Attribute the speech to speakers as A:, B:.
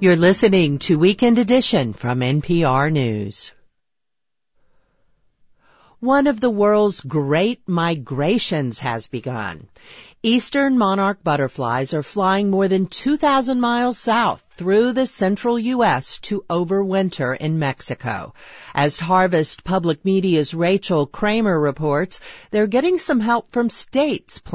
A: You're listening to Weekend Edition from NPR News. One of the world's great migrations has begun. Eastern monarch butterflies are flying more than 2,000 miles south through the central U.S. to overwinter in Mexico. As Harvest Public Media's Rachel Kramer reports, they're getting some help from states